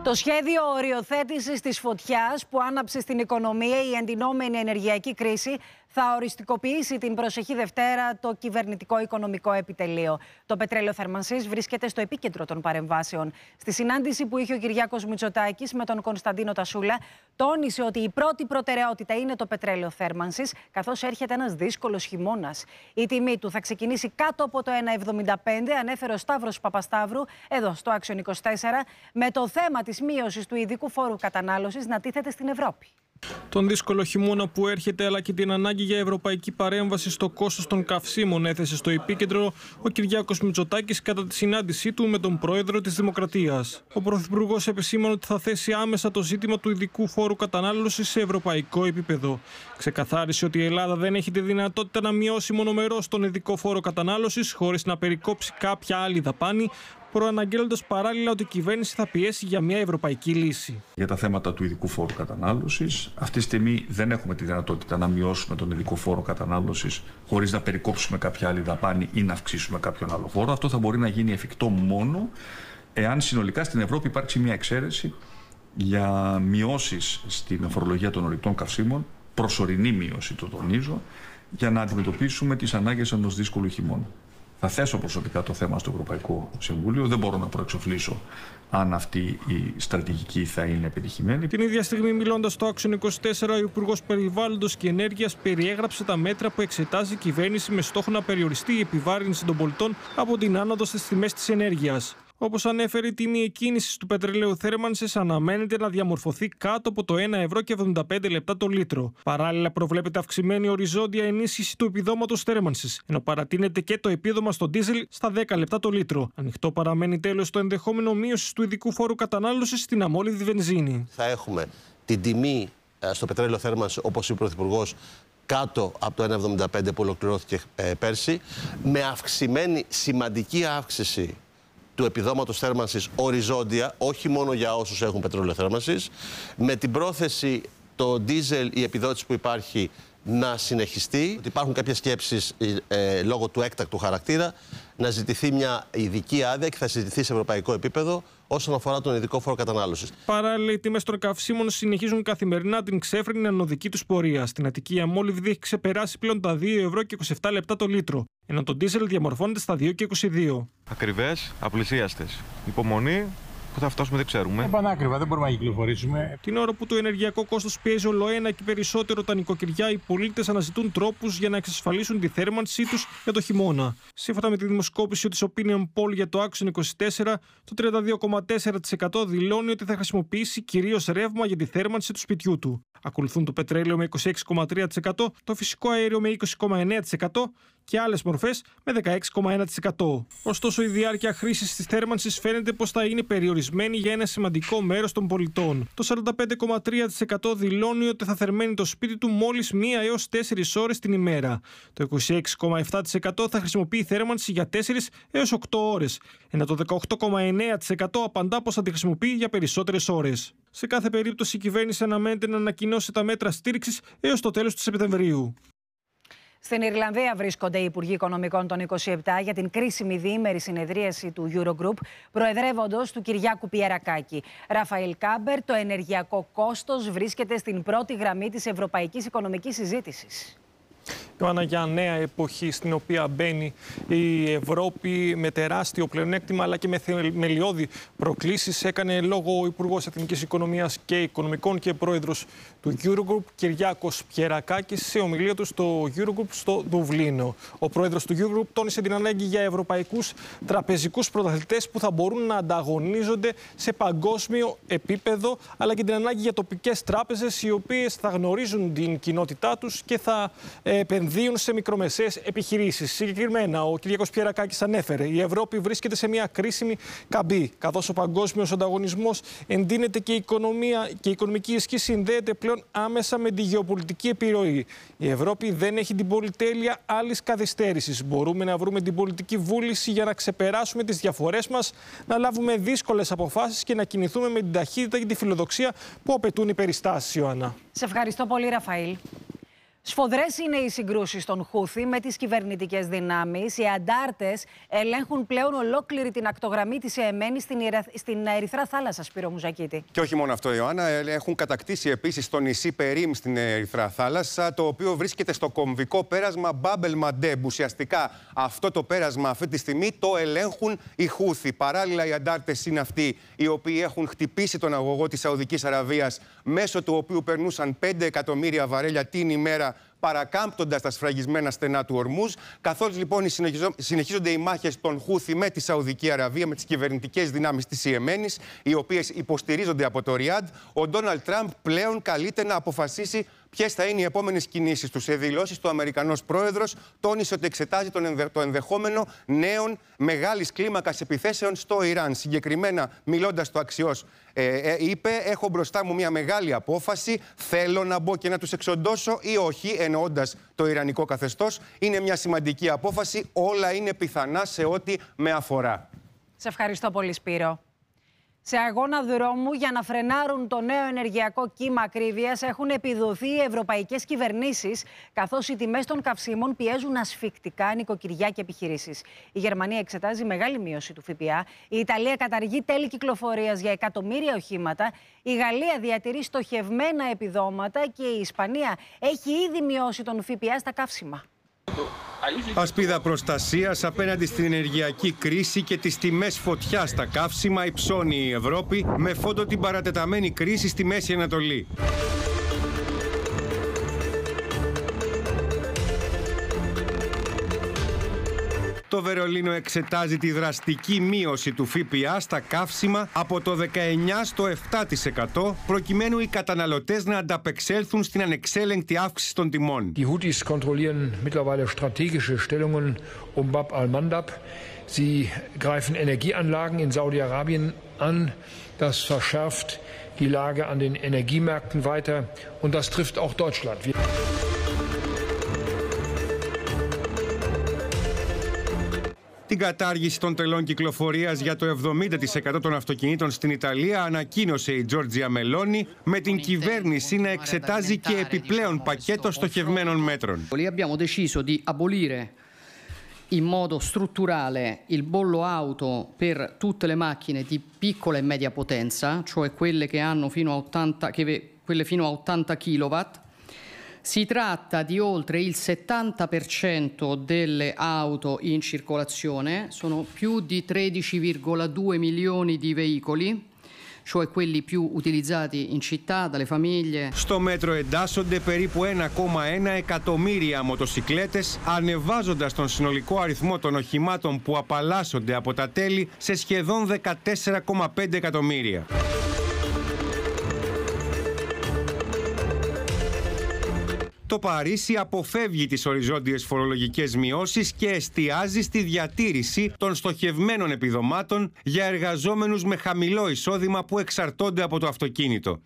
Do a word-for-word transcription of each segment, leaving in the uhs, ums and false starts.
Το σχέδιο οριοθέτησης της φωτιάς που άναψε στην οικονομία η εντυνόμενη ενεργειακή κρίση θα οριστικοποιήσει την προσεχή Δευτέρα το κυβερνητικό οικονομικό επιτελείο. Το πετρέλαιο θέρμανσης βρίσκεται στο επίκεντρο των παρεμβάσεων. Στη συνάντηση που είχε ο Κυριάκος Μητσοτάκης με τον Κωνσταντίνο Τασούλα, τόνισε ότι η πρώτη προτεραιότητα είναι το πετρέλαιο θέρμανσης, καθώς έρχεται ένας δύσκολος χειμώνας. Η τιμή του θα ξεκινήσει κάτω από το ένα εβδομήντα πέντε, ανέφερε ο Σταύρος Παπασταύρου εδώ στο Άξιον είκοσι τέσσερα, με το θέμα της μείωσης του ειδικού φόρου κατανάλωσης να τίθεται στην Ευρώπη. Τον δύσκολο χειμώνα που έρχεται, αλλά και την ανάγκη για ευρωπαϊκή παρέμβαση στο κόστος των καυσίμων, έθεσε στο επίκεντρο ο Κυριάκος Μητσοτάκης κατά τη συνάντησή του με τον πρόεδρο της Δημοκρατίας. Ο πρωθυπουργός επεσήμανε ότι θα θέσει άμεσα το ζήτημα του ειδικού φόρου κατανάλωσης σε ευρωπαϊκό επίπεδο. Ξεκαθάρισε ότι η Ελλάδα δεν έχει τη δυνατότητα να μειώσει μονομερώς τον ειδικό φόρο κατανάλωσης χωρίς να περικόψει κάποια άλλη δαπάνη, προαναγγέλλοντας παράλληλα ότι η κυβέρνηση θα πιέσει για μια ευρωπαϊκή λύση. Για τα θέματα του ειδικού φόρου κατανάλωσης, αυτή τη στιγμή δεν έχουμε τη δυνατότητα να μειώσουμε τον ειδικό φόρο κατανάλωσης χωρίς να περικόψουμε κάποια άλλη δαπάνη ή να αυξήσουμε κάποιον άλλο φόρο. Αυτό θα μπορεί να γίνει εφικτό μόνο εάν συνολικά στην Ευρώπη υπάρξει μια εξαίρεση για μειώσεις στην φορολογία των ορυκτών καυσίμων, προσωρινή μείωση, το τονίζω, για να αντιμετωπίσουμε τις ανάγκες ενός δύσκολου χειμώνα. Θα θέσω προσωπικά το θέμα στο Ευρωπαϊκό Συμβούλιο. Δεν μπορώ να προεξοφλήσω αν αυτή η στρατηγική θα είναι επιτυχημένη. Την ίδια στιγμή, μιλώντας στο Άξιον είκοσι τέσσερα, ο Υπουργός Περιβάλλοντος και Ενέργειας περιέγραψε τα μέτρα που εξετάζει η κυβέρνηση με στόχο να περιοριστεί η επιβάρυνση των πολιτών από την άνοδο στις τιμές της ενέργειας. Όπως ανέφερε, η τιμή εκκίνησης του πετρελαίου θέρμανσης αναμένεται να διαμορφωθεί κάτω από το ένα ευρώ και εβδομήντα πέντε λεπτά το λίτρο. Παράλληλα, προβλέπεται αυξημένη οριζόντια ενίσχυση του επιδόματος θέρμανσης, ενώ παρατείνεται και το επίδομα στο ντίζελ στα δέκα λεπτά το λίτρο. Ανοιχτό παραμένει τέλος το ενδεχόμενο μείωσης του ειδικού φόρου κατανάλωσης στην αμόλυβδη βενζίνη. Θα έχουμε την τιμή στο πετρέλαιο θέρμανσης, όπως είπε ο Πρωθυπουργός, κάτω από το ένα εβδομήντα πέντε που ολοκληρώθηκε ε, πέρσι, με αυξημένη σημαντική αύξηση του επιδόματος θέρμανσης οριζόντια, όχι μόνο για όσους έχουν πετρέλαιο θέρμανσης, με την πρόθεση το ντίζελ, η επιδότηση που υπάρχει, να συνεχιστεί. Υπάρχουν κάποιες σκέψεις ε, λόγω του έκτακτου χαρακτήρα να ζητηθεί μια ειδική άδεια και θα συζητηθεί σε ευρωπαϊκό επίπεδο όσον αφορά τον ειδικό φόρο κατανάλωσης. Παράλληλα, οι τιμές των καυσίμων συνεχίζουν καθημερινά την ξέφρενη ανωδική τους πορεία. Στην Αττική, η αμόλυβδη έχει ξεπεράσει πλέον τα δύο ευρώ και είκοσι επτά λεπτά το λίτρο, ενώ το ντίζελ διαμορφώνεται στα δύο και είκοσι δύο. Ακριβές, απλησίαστες. Υπομονή. Πού θα φτάσουμε δεν ξέρουμε. Είναι πανάκριβα, δεν μπορούμε να κυκλοφορήσουμε. Την ώρα που το ενεργειακό κόστος πιέζει ολοένα και περισσότερο τα νοικοκυριά, οι πολίτες αναζητούν τρόπους για να εξασφαλίσουν τη θέρμανσή τους για το χειμώνα. Σύμφωνα με τη δημοσκόπηση της Opinion Poll για το Άξιον είκοσι τέσσερα, το τριάντα δύο κόμμα τέσσερα τοις εκατό δηλώνει ότι θα χρησιμοποιήσει κυρίως ρεύμα για τη θέρμανση του σπιτιού του. Ακολουθούν το πετρέλαιο με είκοσι έξι κόμμα τρία τοις εκατό, το φυσικό αέριο με είκοσι κόμμα εννέα τοις εκατό και άλλες μορφές με δεκαέξι κόμμα ένα τοις εκατό. Ωστόσο, η διάρκεια χρήσης της θέρμανσης φαίνεται πως θα είναι περιορισμένη για ένα σημαντικό μέρος των πολιτών. Το σαράντα πέντε κόμμα τρία τοις εκατό δηλώνει ότι θα θερμαίνει το σπίτι του μόλις μία έως τέσσερις ώρες την ημέρα. Το είκοσι έξι κόμμα επτά τοις εκατό θα χρησιμοποιεί θέρμανση για τέσσερις έως οκτώ ώρες, ενώ το δεκαοκτώ κόμμα εννέα τοις εκατό απαντά πως θα τη χρησιμοποιεί για περισσότερες ώρες. Σε κάθε περίπτωση, η κυβέρνηση αναμένεται να ανακοινώσει τα μέτρα στήριξης έως το τέλος του Σεπτεμβρίου. Στην Ιρλανδία βρίσκονται οι Υπουργοί Οικονομικών των είκοσι επτά για την κρίσιμη διήμερη συνεδρίαση του Eurogroup, προεδρεύοντος του Κυριάκου Πιερακάκη. Ραφαήλ Κάμπερ, το ενεργειακό κόστος βρίσκεται στην πρώτη γραμμή της ευρωπαϊκής οικονομικής συζήτησης. Ιωάννα, για νέα εποχή στην οποία μπαίνει η Ευρώπη με τεράστιο πλεονέκτημα αλλά και με θεμελιώδη προκλήσεις, έκανε λόγο ο Υπουργός Εθνικής Οικονομίας και Οικονομικών και Πρόεδρος του Eurogroup, Κυριάκος Πιερακάκης, σε ομιλία του στο Eurogroup στο Δουβλίνο. Ο Πρόεδρος του Eurogroup τόνισε την ανάγκη για ευρωπαϊκούς τραπεζικούς πρωταθλητές που θα μπορούν να ανταγωνίζονται σε παγκόσμιο επίπεδο, αλλά και την ανάγκη για τοπικές τράπεζες οι οποίες θα γνωρίζουν την κοινότητά τους και θα επενδύουν σε μικρομεσαίες επιχειρήσεις. Συγκεκριμένα, ο Κυριάκος Πιερακάκης ανέφερε: η Ευρώπη βρίσκεται σε μια κρίσιμη καμπή. Καθώς ο παγκόσμιος ανταγωνισμός εντείνεται και η οικονομία και η οικονομική ισχύ συνδέεται πλέον άμεσα με τη γεωπολιτική επιρροή. Η Ευρώπη δεν έχει την πολυτέλεια άλλης καθυστέρησης. Μπορούμε να βρούμε την πολιτική βούληση για να ξεπεράσουμε τις διαφορές μας, να λάβουμε δύσκολες αποφάσεις και να κινηθούμε με την ταχύτητα και τη φιλοδοξία που απαιτούν οι περιστάσεις, Ιωάννα. Σε ευχαριστώ πολύ, Ραφαήλ. Σφοδρές είναι οι συγκρούσεις των Χούθι με τις κυβερνητικές δυνάμεις. Οι αντάρτες ελέγχουν πλέον ολόκληρη την ακτογραμμή της Ιεμένης στην, Ιερα... στην Ερυθρά θάλασσα, Σπύρο Μουζακίτη. Και όχι μόνο αυτό, Ιωάννα, έχουν κατακτήσει επίσης το νησί Περίμ στην Ερυθρά θάλασσα, το οποίο βρίσκεται στο κομβικό πέρασμα Μπάμπελ Μαντέμπ. Ουσιαστικά αυτό το πέρασμα αυτή τη στιγμή το ελέγχουν οι Χούθι. Παράλληλα, οι αντάρτες είναι αυτοί οι οποίοι έχουν χτυπήσει τον αγωγό της Σαουδικής Αραβίας, μέσω του οποίου περνούσαν πέντε εκατομμύρια βαρέλια την ημέρα, παρακάμπτοντας τα σφραγισμένα στενά του Ορμούζ. Καθώς λοιπόν συνεχίζονται οι μάχες των Χούθι με τη Σαουδική Αραβία, με τις κυβερνητικές δυνάμεις της Ιεμένης, οι οποίες υποστηρίζονται από το Ριάντ, ο Ντόναλντ Τραμπ πλέον καλείται να αποφασίσει ποιες θα είναι οι επόμενες κινήσεις του. Σε δηλώσεις του Αμερικανός πρόεδρος τόνισε ότι εξετάζει τον ενδε... το ενδεχόμενο νέων μεγάλης κλίμακας επιθέσεων στο Ιράν. Συγκεκριμένα, μιλώντας στο Αξιός, ε, ε, είπε: έχω μπροστά μου μια μεγάλη απόφαση. Θέλω να μπω και να τους εξοντώσω ή όχι, εννοώντας το ιρανικό καθεστώς. Είναι μια σημαντική απόφαση. Όλα είναι πιθανά σε ό,τι με αφορά. Σε ευχαριστώ πολύ, Σπύρο. Σε αγώνα δρόμου για να φρενάρουν το νέο ενεργειακό κύμα ακρίβειας έχουν επιδοθεί οι ευρωπαϊκές κυβερνήσεις, καθώς οι τιμές των καυσίμων πιέζουν ασφικτικά νοικοκυριά και επιχειρήσεις. Η Γερμανία εξετάζει μεγάλη μείωση του ΦΠΑ, η Ιταλία καταργεί τέλη κυκλοφορίας για εκατομμύρια οχήματα, η Γαλλία διατηρεί στοχευμένα επιδόματα και η Ισπανία έχει ήδη μειώσει τον ΦΠΑ στα καύσιμα. Ασπίδα προστασίας απέναντι στην ενεργειακή κρίση και τις τιμές φωτιά στα καύσιμα υψώνει η Ευρώπη, με φόντο την παρατεταμένη κρίση στη Μέση Ανατολή. Το Βερολίνο εξετάζει τη δραστική μείωση του ΦΠΑ στα καύσιμα από το δεκαεννιά στο επτά τοις εκατό, προκειμένου οι καταναλωτές να ανταπεξέλθουν στην ανεξέλεγκτη αύξηση των τιμών. Die Houthis kontrollieren mittlerweile strategische Stellungen um Bab al-Mandab. Sie greifen Energieanlagen in Saudi-Arabien an. Das verschärft die Lage an den Energiemärkten weiter und das trifft auch Deutschland. Την κατάργηση των τελών κυκλοφορίας για το εβδομήντα τοις εκατό των αυτοκινήτων στην Ιταλία ανακοίνωσε η Τζόρτζια Μελόνι, με την κυβέρνηση να εξετάζει και επιπλέον πακέτο στοχευμένων μέτρων. Abbiamo deciso di abolire in modo strutturale il bollo auto per tutte le macchine di piccola e media potenza, cioè quelle che hanno fino a ottanta, che, quelle fino a ottanta chilowatt. Si tratta di oltre il settanta per cento delle auto in circolazione, sono più di tredici virgola due milioni di veicoli, cioè quelli più utilizzati in città dalle famiglie. Στο μέτρο εντάσσονται περίπου ένα κόμμα ένα εκατομμύρια μοτοσικλέτες, ανεβάζοντας τον συνολικό αριθμό των οχημάτων που απαλλάσσονται από τα τέλη σε σχεδόν δεκατέσσερα κόμμα πέντε εκατομμύρια. Το Παρίσι αποφεύγει τις οριζόντιες φορολογικές μειώσεις και εστιάζει στη διατήρηση των στοχευμένων επιδομάτων για εργαζόμενους με χαμηλό εισόδημα που εξαρτώνται από το αυτοκίνητο.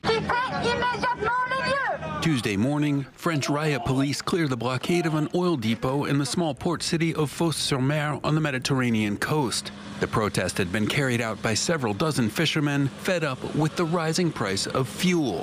Tuesday morning, French riot police cleared the blockade of an oil depot in the small port city of Fos-sur-Mer on the Mediterranean coast. The protest had been carried out by several dozen fishermen fed up with the rising price of fuel.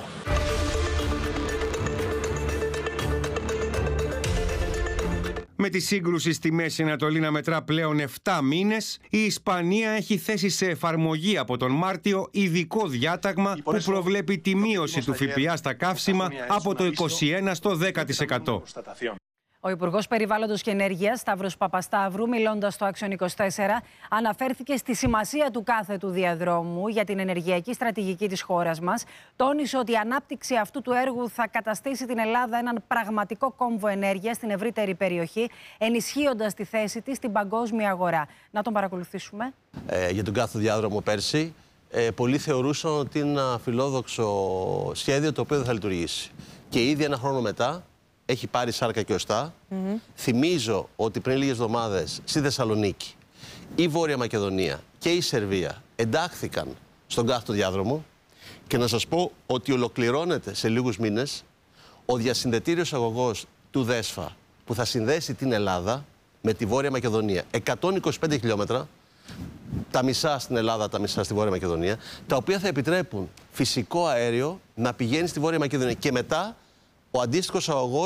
Με τη σύγκρουση στη Μέση Ανατολή να μετρά πλέον επτά μήνες, η Ισπανία έχει θέσει σε εφαρμογή από τον Μάρτιο ειδικό διάταγμα που προβλέπει τη μείωση του ΦΠΑ στα καύσιμα από το είκοσι ένα στο δέκα τοις εκατό. Ο Υπουργός Περιβάλλοντος και Ενέργειας, Σταύρος Παπασταύρου, μιλώντας στο Άξιον είκοσι τέσσερα, αναφέρθηκε στη σημασία του κάθετου διαδρόμου για την ενεργειακή στρατηγική της χώρας μας. Τόνισε ότι η ανάπτυξη αυτού του έργου θα καταστήσει την Ελλάδα έναν πραγματικό κόμβο ενέργειας στην ευρύτερη περιοχή, ενισχύοντας τη θέση της στην παγκόσμια αγορά. Να τον παρακολουθήσουμε. Ε, για τον κάθετο διάδρομο πέρσι, ε, πολλοί θεωρούσαν ότι είναι ένα φιλόδοξο σχέδιο το οποίο δεν θα λειτουργήσει. Και ήδη ένα χρόνο μετά έχει πάρει σάρκα και οστά. Mm-hmm. Θυμίζω ότι πριν λίγες εβδομάδες στη Θεσσαλονίκη η Βόρεια Μακεδονία και η Σερβία εντάχθηκαν στον κάθετο διάδρομο και να σας πω ότι ολοκληρώνεται σε λίγους μήνες ο διασυνδετήριος αγωγός του ΔΕΣΦΑ που θα συνδέσει την Ελλάδα με τη Βόρεια Μακεδονία. εκατόν είκοσι πέντε χιλιόμετρα, τα μισά στην Ελλάδα, τα μισά στη Βόρεια Μακεδονία, τα οποία θα επιτρέπουν φυσικό αέριο να πηγαίνει στη Βόρεια Μακεδονία και μετά ο αντίστοιχος αγωγός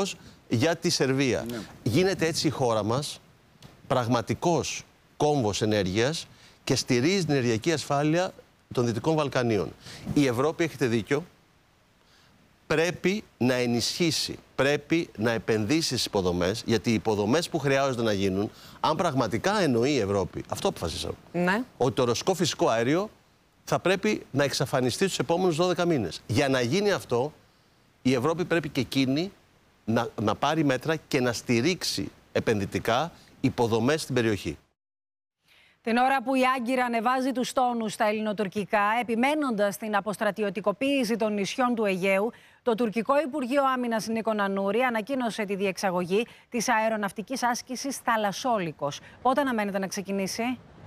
για τη Σερβία. Ναι. Γίνεται έτσι η χώρα μας πραγματικός κόμβος ενέργειας και στηρίζει την ενεργειακή ασφάλεια των Δυτικών Βαλκανίων. Η Ευρώπη, έχετε δίκιο, πρέπει να ενισχύσει, πρέπει να επενδύσει στις υποδομές, γιατί οι υποδομές που χρειάζονται να γίνουν, αν πραγματικά εννοεί η Ευρώπη, αυτό αποφασίσαμε, ναι. ότι το ρωσικό φυσικό αέριο θα πρέπει να εξαφανιστεί στους επόμενους δώδεκα μήνες. Για να γίνει αυτό, η Ευρώπη πρέπει και εκείνη να, να πάρει μέτρα και να στηρίξει επενδυτικά υποδομές στην περιοχή. Την ώρα που η Άγκυρα ανεβάζει τους τόνους στα ελληνοτουρκικά, επιμένοντας την αποστρατιωτικοποίηση των νησιών του Αιγαίου, το τουρκικό Υπουργείο Άμυνας Νίκο Ανούρη ανακοίνωσε τη διεξαγωγή της αεροναυτικής άσκησης Θαλασσόλικος. Πότε αναμένεται να ξεκινήσει?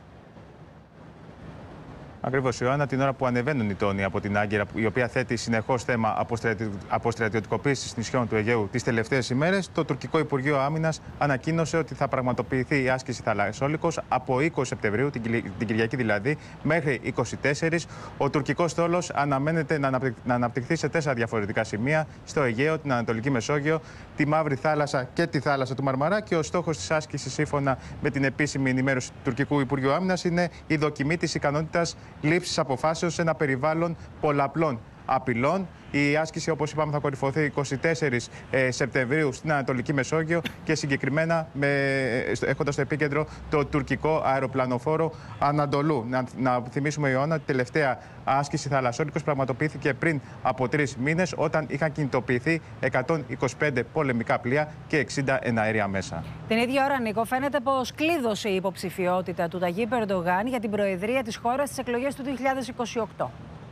Ακριβώς, Ιωάννα, την ώρα που ανεβαίνουν οι τόνοι από την Άγκυρα, η οποία θέτει συνεχώς θέμα αποστρατιωτικοποίησης νησιών του Αιγαίου τις τελευταίες ημέρες, το τουρκικό Υπουργείο Άμυνας ανακοίνωσε ότι θα πραγματοποιηθεί η άσκηση Θαλασσόλικος από είκοσι Σεπτεμβρίου, την Κυριακή δηλαδή, μέχρι είκοσι τέσσερις. Ο τουρκικός στόλος αναμένεται να αναπτυχθεί σε τέσσερα διαφορετικά σημεία: στο Αιγαίο, την Ανατολική Μεσόγειο, τη Μαύρη Θάλασσα και τη θάλασσα του Μαρμαρά. Και ο στόχος της άσκησης, σύμφωνα με την επίσημη ενημέρωση του τουρκικού Υπουργείου Άμυνας, είναι η δοκιμή της ικανότητας λήψης αποφάσεων σε ένα περιβάλλον πολλαπλών απειλών. Η άσκηση, όπως είπαμε, θα κορυφωθεί είκοσι τέσσερις Σεπτεμβρίου στην Ανατολική Μεσόγειο και συγκεκριμένα με, έχοντας στο επίκεντρο το τουρκικό αεροπλανοφόρο Ανατολού. Να, να θυμίσουμε, Ιωάννα, ότι η τελευταία άσκηση Θαλασσόλικος πραγματοποιήθηκε πριν από τρεις μήνες, όταν είχαν κινητοποιηθεί εκατόν είκοσι πέντε πολεμικά πλοία και εξήντα εναέρια μέσα. Την ίδια ώρα, Νίκο, φαίνεται πως κλείδωσε η υποψηφιότητα του Ταγίπ Ερντογάν για την προεδρία της χώρας στις εκλογές του δύο χιλιάδες είκοσι οκτώ.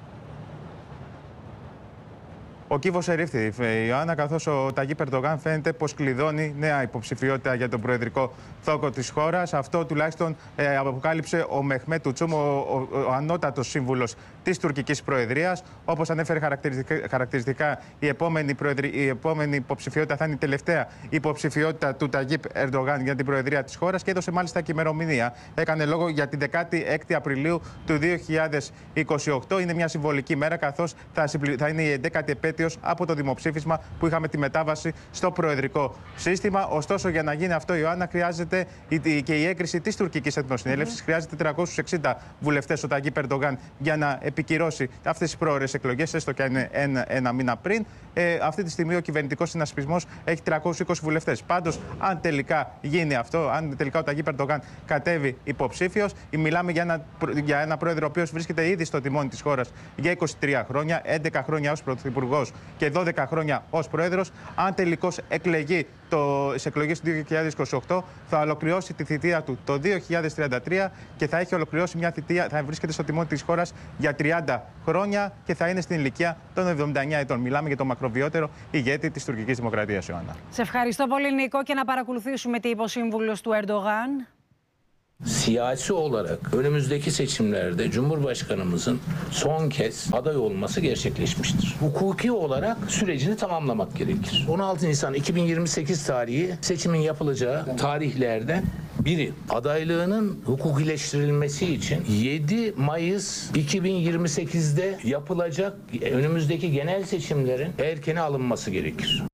Ο κύβος ερήφθη, Ιωάννα, καθώς ο Ταγίπ Ερντογάν φαίνεται πως κλειδώνει νέα υποψηφιότητα για τον προεδρικό θόκο της χώρας. Αυτό τουλάχιστον ε, αποκάλυψε ο Μεχμέτ Τουτσούμ, ο, ο, ο ανώτατος σύμβουλος της τουρκικής προεδρίας. Όπως ανέφερε χαρακτηριστικά, χαρακτηριστικά η, επόμενη προεδρι, η επόμενη υποψηφιότητα θα είναι η τελευταία υποψηφιότητα του Ταγίπ Ερντογάν για την προεδρία της χώρας και έδωσε μάλιστα και ημερομηνία. Έκανε λόγο για την δεκάτη έκτη Απριλίου του δύο χιλιάδες είκοσι οκτώ. Είναι μια συμβολική μέρα, καθώς θα, θα είναι η έντεκατη επέτειο από το δημοψήφισμα που είχαμε τη μετάβαση στο προεδρικό σύστημα. Ωστόσο, για να γίνει αυτό, Ιωάννα, χρειάζεται και η έγκριση της τουρκικής εθνοσυνέλευσης. Mm-hmm. Χρειάζεται τριακόσιους εξήντα βουλευτές ο Ταγίπ Ερντογάν για να επικυρώσει αυτές τις πρόορες εκλογές, έστω και είναι ένα, ένα μήνα πριν. Ε, αυτή τη στιγμή ο κυβερνητικός συνασπισμός έχει τριακόσιους είκοσι βουλευτές. Πάντως, αν τελικά γίνει αυτό, αν τελικά ο Ταγίπ Ερντογάν κατέβει υποψήφιος, μιλάμε για ένα, για ένα πρόεδρο ο οποίος βρίσκεται ήδη στο τιμόνι της χώρας για είκοσι τρία χρόνια, έντεκα χρόνια ως πρωθυπουργός και δώδεκα χρόνια ως πρόεδρος. Αν τελικώς εκλεγεί στις εκλογές του δύο χιλιάδες είκοσι οκτώ, θα ολοκληρώσει τη θητεία του το δύο χιλιάδες τριάντα τρία και θα έχει ολοκληρώσει μια θητεία, θα βρίσκεται στο τιμόνι της χώρας για τριάντα χρόνια και θα είναι στην ηλικία των εβδομήντα εννέα ετών. Μιλάμε για το μακροβιότερο ηγέτη της τουρκικής δημοκρατίας, Ιωάννα. Σε ευχαριστώ πολύ, Νίκο, και να παρακολουθήσουμε τι είπε ο σύμβουλος του Ερντογάν. Siyasi olarak önümüzdeki seçimlerde Cumhurbaşkanımızın son kez aday olması gerçekleşmiştir. Hukuki olarak sürecini tamamlamak gerekir. on altı Nisan iki bin yirmi sekiz tarihi seçimin yapılacağı tarihlerden biri. Adaylığının hukukileştirilmesi için yedi Mayıs iki bin yirmi sekizde yapılacak önümüzdeki genel seçimlerin erkene alınması gerekir.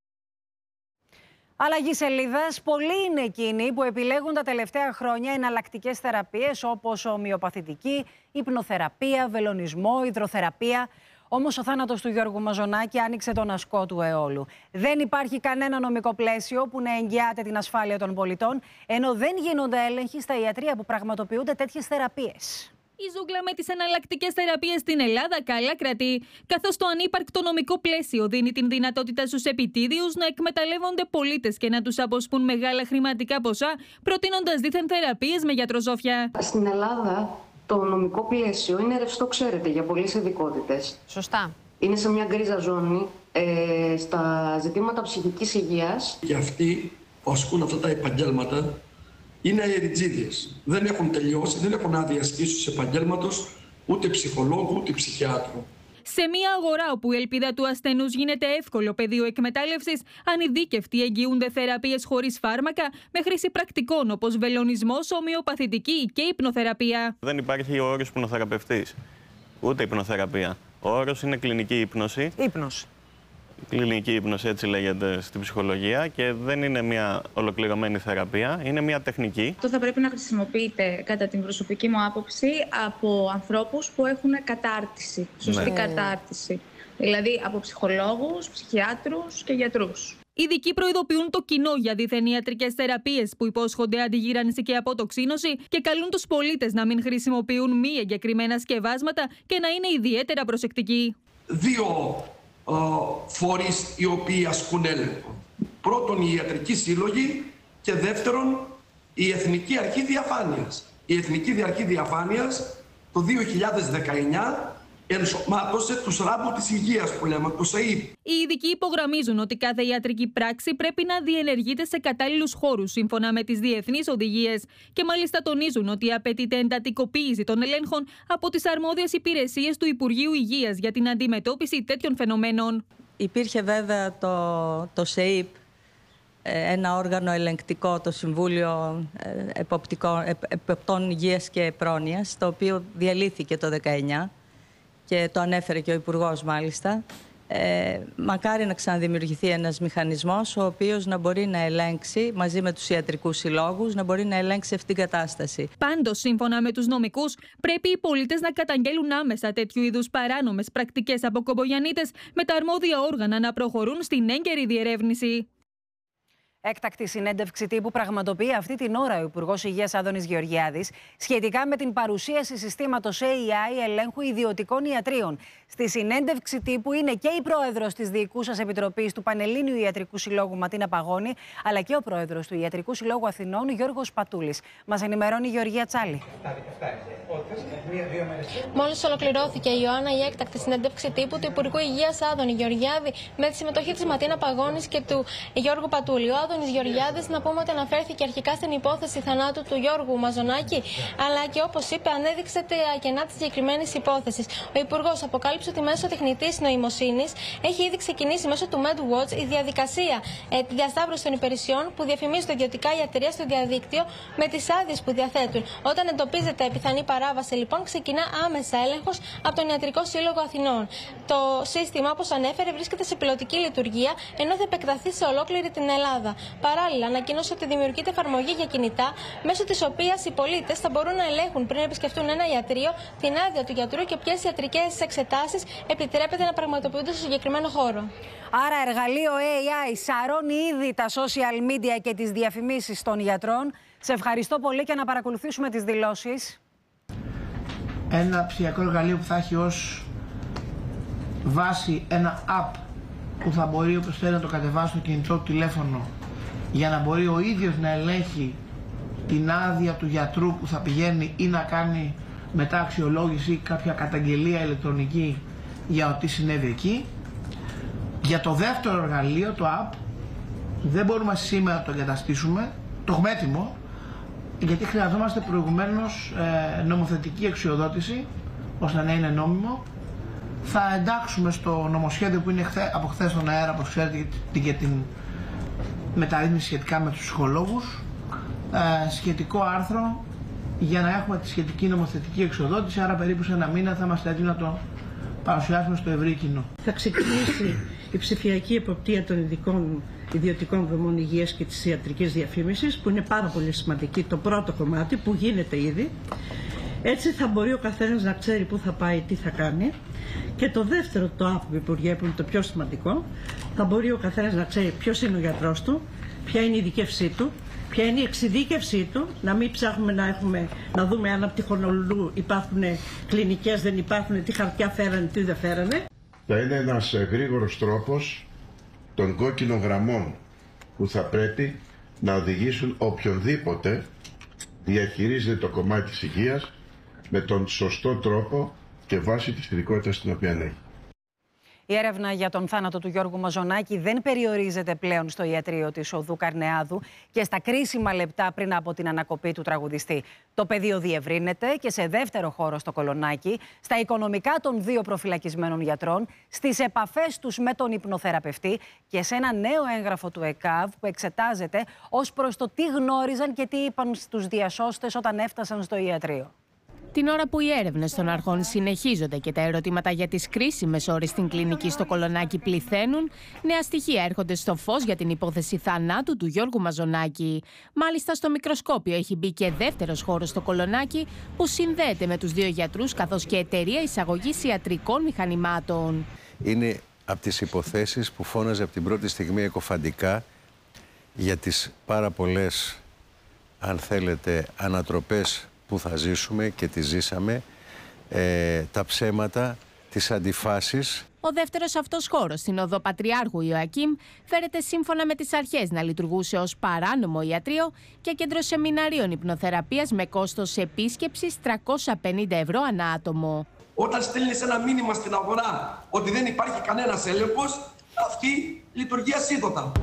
Αλλαγή σελίδας. Πολλοί είναι εκείνοι που επιλέγουν τα τελευταία χρόνια εναλλακτικές θεραπείες όπως ομοιοπαθητική, υπνοθεραπεία, βελονισμό, υδροθεραπεία. Όμως ο θάνατος του Γιώργου Μαζονάκη άνοιξε τον ασκό του αιώλου. Δεν υπάρχει κανένα νομικό πλαίσιο που να εγγυάται την ασφάλεια των πολιτών, ενώ δεν γίνονται έλεγχοι στα ιατρεία που πραγματοποιούνται τέτοιες θεραπείες. Η ζούγκλα με τις εναλλακτικές θεραπείες στην Ελλάδα καλά κρατεί, καθώς το ανύπαρκτο νομικό πλαίσιο δίνει την δυνατότητα στους επιτίδιους να εκμεταλλεύονται πολίτες και να τους αποσπούν μεγάλα χρηματικά ποσά, προτείνοντας δίθεν θεραπείες με γιατροζώφια. Στην Ελλάδα το νομικό πλαίσιο είναι ρευστό, ξέρετε, για πολλές ειδικότητες. Σωστά. Είναι σε μια γκρίζα ζώνη ε, στα ζητήματα ψυχικής υγείας. Και αυτοί που ασκούν αυτά τα επαγγέλματα είναι αεριτζίδες. Δεν έχουν τελειώσει, δεν έχουν άδεια ασκήσεως επαγγέλματος, ούτε ψυχολόγου, ούτε ψυχιάτρου. Σε μια αγορά όπου η ελπίδα του ασθενούς γίνεται εύκολο πεδίο εκμετάλλευσης, ανειδίκευτοι εγγυούνται θεραπείες χωρίς φάρμακα με χρήση πρακτικών όπως βελονισμός, ομοιοπαθητική και υπνοθεραπεία. Δεν υπάρχει ο όρος υπνοθεραπευτής, ούτε υπνοθεραπεία. Ο όρος είναι κλινική ύπνωση. Ύπνος. κλινική ύπνωση, έτσι λέγεται στην ψυχολογία, και δεν είναι μια ολοκληρωμένη θεραπεία, είναι μια τεχνική. Αυτό θα πρέπει να χρησιμοποιείται, κατά την προσωπική μου άποψη, από ανθρώπους που έχουν κατάρτιση, σωστή Ναι. κατάρτιση. Δηλαδή από ψυχολόγους, ψυχιάτρους και γιατρούς. Οι ειδικοί προειδοποιούν το κοινό για δίθεν ιατρικές θεραπείες που υπόσχονται αντιγύρανση και αποτοξίνωση και καλούν τους πολίτες να μην χρησιμοποιούν μη εγκεκριμένα σκευάσματα και να είναι ιδιαίτερα προσεκτικοί. Δύο uh, φορείς οι οποίοι ασκούν έλεγχο. Πρώτον, οι ιατρικοί σύλλογοι και δεύτερον, η Εθνική Αρχή Διαφάνειας. Η Εθνική Αρχή Διαφάνειας το δύο χιλιάδες δεκαεννιά ενσωμάτωσε τους ράμπο της υγείας που λέμε, το ΣΕΙΠ. Οι ειδικοί υπογραμμίζουν ότι κάθε ιατρική πράξη πρέπει να διενεργείται σε κατάλληλους χώρους σύμφωνα με τις διεθνείς οδηγίες και μάλιστα τονίζουν ότι απαιτείται εντατικοποίηση των ελέγχων από τις αρμόδιες υπηρεσίες του Υπουργείου Υγείας για την αντιμετώπιση τέτοιων φαινομένων. Υπήρχε βέβαια το, το ΣΕΙΠ, ένα όργανο ελεγκτικό, το Συμβούλιο Εποπτών Υγείας και Πρόνοιας, το οποίο διαλύθηκε το δεκαεννιά. Και το ανέφερε και ο Υπουργός μάλιστα. Ε, μακάρι να ξαναδημιουργηθεί ένας μηχανισμός ο οποίος να μπορεί να ελέγξει μαζί με τους ιατρικούς συλλόγους, να μπορεί να ελέγξει αυτήν την κατάσταση. Πάντως, σύμφωνα με τους νομικούς, πρέπει οι πολίτες να καταγγέλουν άμεσα τέτοιου είδους παράνομες πρακτικές από κομπογιαννίτες, με τα αρμόδια όργανα να προχωρούν στην έγκαιρη διερεύνηση. Έκτακτη συνέντευξη τύπου πραγματοποιεί αυτή την ώρα ο Υπουργός Υγείας Άδωνης Γεωργιάδης σχετικά με την παρουσίαση συστήματος έι άι ελέγχου ιδιωτικών ιατρίων. Στη συνέντευξη τύπου είναι και η πρόεδρος της Διοικούσας Επιτροπής του Πανελλήνιου Ιατρικού Συλλόγου Ματίνα Παγώνη, αλλά και ο πρόεδρος του Ιατρικού Συλλόγου Αθηνών Γιώργος Πατούλης. Μας ενημερώνει η Γεωργία Τσάλη. Μόλις ολοκληρώθηκε, η Ιωάννα, η έκτακτη συνέντευξη τύπου του Υπουργού Υγείας Άδωνη Γεωργιάδη με τη συμμετοχή της Ματίνα Παγώνης και του Γιώργου Πατούλη. Ο Άδωνης Γεωργιάδης, να πούμε ότι αναφέρθηκε αρχικά στην υπόθεση θανάτου του Γιώργου Μαζονάκη, αλλά και όπως είπε, ανέδειξε τα κενά της συγκεκριμένης υπόθεσης. Ο Υπουργός αποκάλυψε ότι μέσω τεχνητής νοημοσύνης έχει ήδη ξεκινήσει μέσω του MedWatch η διαδικασία ε, τη διασταύρωση των υπηρεσιών που διαφημίζονται ιδιωτικά ιατρεία στο διαδίκτυο με τις άδειες που διαθέτουν. Όταν εντοπίζεται πιθανή παράβαση, λοιπόν, ξεκινά άμεσα έλεγχος από τον Ιατρικό Σύλλογο Αθηνών. Το σύστημα, όπως ανέφερε, βρίσκεται σε πιλωτική λειτουργία, ενώ θα επεκταθεί σε ολόκληρη την Ελλάδα. Παράλληλα, ανακοίνωσε ότι δημιουργείται εφαρμογή για κινητά, μέσω της οποίας οι πολίτες θα μπορούν να ελέγχουν πριν επισκεφτούν ένα ιατρείο την άδεια του γιατρού και ποιες ιατρικές εξετάσεις επιτρέπεται να πραγματοποιούνται στο συγκεκριμένο χώρο. Άρα, εργαλείο έι άι σαρώνει ήδη τα social media και τις διαφημίσεις των γιατρών. Σε ευχαριστώ πολύ και να παρακολουθήσουμε τις δηλώσεις. Ένα ψηφιακό εργαλείο που θα έχει ως βάση ένα app που θα μπορεί όποιος θέλει να το κατεβάσει στο κινητό του τηλέφωνο για να μπορεί ο ίδιος να ελέγχει την άδεια του γιατρού που θα πηγαίνει ή να κάνει μετά αξιολόγηση ή κάποια καταγγελία ηλεκτρονική για ό,τι συνέβη εκεί. Για το δεύτερο εργαλείο, το app, δεν μπορούμε σήμερα να το εγκαταστήσουμε, το έχουμε έτοιμο, γιατί χρειαζόμαστε προηγουμένως ε, νομοθετική εξουσιοδότηση ώστε να είναι νόμιμο. Θα εντάξουμε στο νομοσχέδιο που είναι χθε, από χθες στον αέρα, όπως ξέρετε, για την μεταρρύθμιση σχετικά με τους ψυχολόγους, ε, σχετικό άρθρο για να έχουμε τη σχετική νομοθετική εξουσιοδότηση, άρα περίπου σε ένα μήνα θα είμαστε έτοιμοι να το παρουσιάσουμε στο ευρύ κοινό. Θα ξεκινήσει η ψηφιακή εποπτεία των ειδικών ιδιωτικών δομών υγείας και της ιατρικής διαφήμισης, που είναι πάρα πολύ σημαντική, το πρώτο κομμάτι που γίνεται ήδη. Έτσι θα μπορεί ο καθένας να ξέρει πού θα πάει, τι θα κάνει. Και το δεύτερο, το app, Υπουργέ, που είναι το πιο σημαντικό, θα μπορεί ο καθένας να ξέρει ποιος είναι ο γιατρός του, ποια είναι η ειδικεύσή του, ποια είναι η εξειδίκευσή του, να μην ψάχνουμε να, έχουμε, να δούμε αν από τη Χονολουλού υπάρχουν κλινικές, δεν υπάρχουν, τι χαρτιά φέρανε, τι δεν φέρανε. Θα είναι ένας γρήγορος τρόπος των κόκκινων γραμμών που θα πρέπει να οδηγήσουν οποιονδήποτε διαχειρίζεται το κομμάτι της υγείας με τον σωστό τρόπο και βάσει της ειδικότητας την οποία έχει. Η έρευνα για τον θάνατο του Γιώργου Μαζονάκη δεν περιορίζεται πλέον στο ιατρείο της Οδού Καρνεάδου και στα κρίσιμα λεπτά πριν από την ανακοπή του τραγουδιστή. Το πεδίο διευρύνεται και σε δεύτερο χώρο στο Κολονάκι, στα οικονομικά των δύο προφυλακισμένων γιατρών, στις επαφές τους με τον υπνοθεραπευτή και σε ένα νέο έγγραφο του ΕΚΑΒ που εξετάζεται ως προς το τι γνώριζαν και τι είπαν στους διασώστες όταν έφτασαν στο ιατρείο. Την ώρα που οι έρευνες των αρχών συνεχίζονται και τα ερωτήματα για τις κρίσιμες ώρες στην κλινική στο Κολονάκι πληθαίνουν, νέα στοιχεία έρχονται στο φως για την υπόθεση θανάτου του Γιώργου Μαζονάκη. Μάλιστα, στο μικροσκόπιο έχει μπει και δεύτερος χώρος στο Κολονάκι που συνδέεται με τους δύο γιατρούς καθώς και εταιρεία εισαγωγής ιατρικών μηχανημάτων. Είναι από τις υποθέσεις που φώναζε από την πρώτη στιγμή εκοφαντικά για τις πάρα πολλές, αν θέλετε, ανατροπές που θα ζήσουμε και τις ζήσαμε, ε, τα ψέματα, τις αντιφάσεις. Ο δεύτερος αυτός χώρος στην οδό Πατριάρχου Ιωακήμ φέρεται σύμφωνα με τις αρχές να λειτουργούσε ως παράνομο ιατρείο και κέντρο σεμιναρίων υπνοθεραπείας με κόστος επίσκεψης τριακόσια πενήντα ευρώ ανά άτομο. Όταν στέλνεις ένα μήνυμα στην αγορά ότι δεν υπάρχει κανένας έλεγχος, αυτή λειτουργεί ασίδωτα.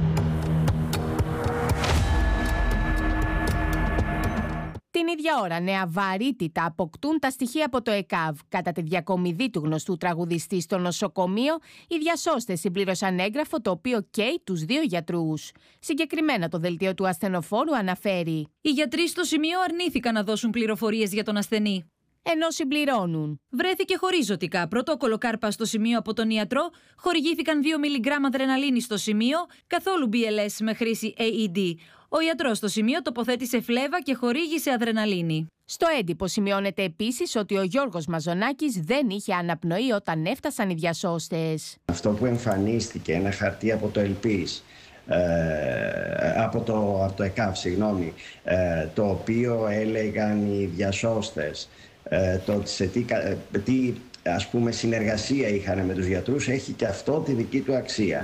Την ίδια ώρα, νέα βαρύτητα αποκτούν τα στοιχεία από το ΕΚΑΒ. Κατά τη διακομιδή του γνωστού τραγουδιστή στο νοσοκομείο, οι διασώστες συμπλήρωσαν έγγραφο το οποίο καίει τους δύο γιατρούς. Συγκεκριμένα, το δελτίο του ασθενοφόρου αναφέρει: οι γιατροί στο σημείο αρνήθηκαν να δώσουν πληροφορίες για τον ασθενή. Ενώ συμπληρώνουν. Βρέθηκε χωρίς ζωτικά πρωτόκολλο κάρπα στο σημείο από τον ιατρό, χορηγήθηκαν δύο μιλιγκράμμ αδρεναλίνη στο σημείο, καθόλου μπι ελ ες με χρήση έι ι ντι. Ο ιατρός στο σημείο τοποθέτησε φλέβα και χορήγησε αδρεναλίνη. Στο έντυπο σημειώνεται επίσης ότι ο Γιώργος Μαζονάκης δεν είχε αναπνοή όταν έφτασαν οι διασώστες. Αυτό που εμφανίστηκε, ένα χαρτί από το ΕΛΠΙΣ, Ε, από, το, από το ΕΚΑΒ, συγγνώμη, ε, το οποίο έλεγαν οι διασώστες, ε, το σε τι, ε, τι ας πούμε συνεργασία είχαν με τους γιατρούς, έχει και αυτό τη δική του αξία.